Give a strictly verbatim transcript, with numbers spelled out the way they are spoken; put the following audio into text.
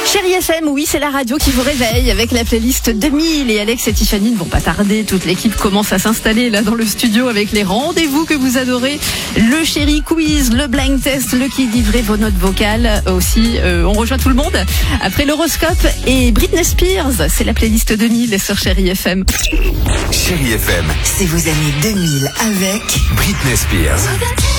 Chérie F M, oui, c'est la radio qui vous réveille avec la playlist deux mille. Et Alex et Tiffany ne vont pas tarder. Toute l'équipe commence à s'installer là dans le studio avec les rendez-vous que vous adorez. Le Chéri Quiz, le blind test, le qui dit vrai, vos notes vocales aussi. Euh, on rejoint tout le monde après l'horoscope et Britney Spears. C'est la playlist deux mille sur Chéri F M. Chéri F M, c'est vos années deux mille avec Britney Spears.